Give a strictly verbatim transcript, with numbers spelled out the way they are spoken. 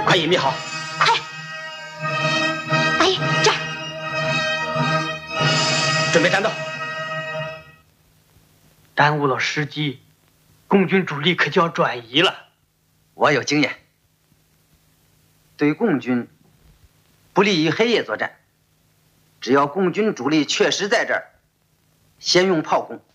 阿姨你好。 哎，阿姨这儿。 准备战斗。 耽误了时机，共军主力可就要转移了。 我有经验，对共军不利于黑夜作战。只要共军主力确实在这儿，先用炮攻，